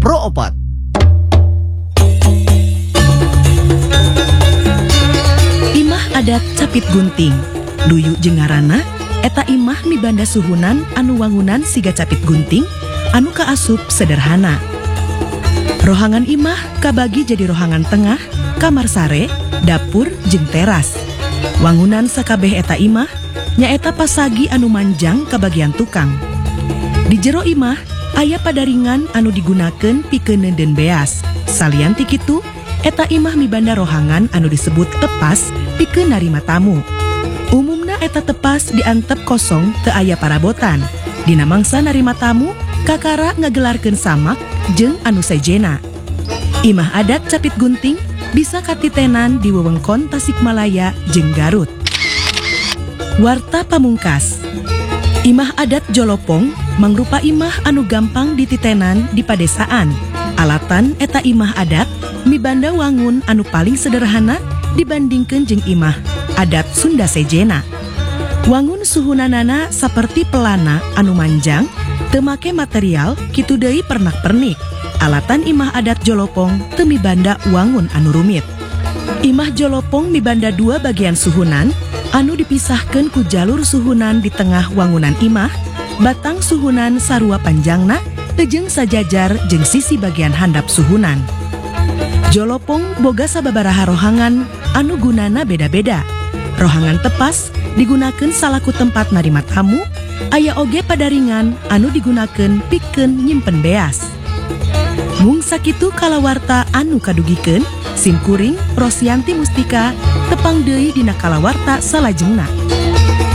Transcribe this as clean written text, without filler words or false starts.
Pro Opat. Imah adat Capit Gunting. Luyu jeung ngaranna eta imah mibanda suhunan anu wangunan siga Capit Gunting anu kaasup sederhana. Rohangan imah kabagi jadi rohangan tengah, kamar sare, dapur jeung teras. Wangunan sakabeh eta imah nyaeta pasagi anu manjang ka bagian tukang. Di jero imah aya padaringan anu digunakeun pikeun neudeun beas. Salian ti kitu eta imah mibanda rohangan anu disebut tepas pikeun narima tamu. Umumna eta tepas diantep kosong teu aya parabotan. Dina mangsa narima tamu kakara ngagelarkeun samak jeung anu sejena. Imah adat Capit Gunting bisa katitenan di wewengkon Tasikmalaya jeung Garut. Warta pamungkas. Imah adat Jolopong mangrupa imah anu gampang dititenan di padesaan. Alatan eta imah adat mibanda wangun anu paling sederhana dibandingkeun jeung imah adat Sunda sejena. Wangun suhunanana saperti pelana anu manjang, teu make material kitu deui pernak-pernik. Alatan imah adat Jolopong teu mibanda wangun anu rumit. Imah Jolopong mibanda dua bagian suhunan anu dipisahkeun ku jalur suhunan di tengah wangunan imah, batang suhunan sarua panjangna jeung sajajar jeung sisi bagian handap suhunan. Jolopong boga sababaraha rohangan anu gunana beda-beda. Rohangan tepas digunakeun salaku tempat narima tamu, aya oge padaringan anu digunakeun pikeun nyimpen beas. Mung sakitu kalawarta anu kadugikeun, Simkuring Rosyanti Mustika tepang deui dina kalawarta salajengna.